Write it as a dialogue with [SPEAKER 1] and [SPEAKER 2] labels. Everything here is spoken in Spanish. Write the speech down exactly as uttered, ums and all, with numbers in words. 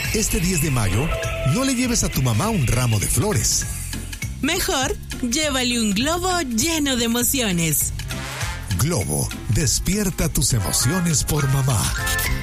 [SPEAKER 1] Este diez de mayo, no le lleves a tu mamá un ramo de flores.
[SPEAKER 2] Mejor, llévale un globo lleno de emociones.
[SPEAKER 1] Globo, despierta tus emociones por mamá.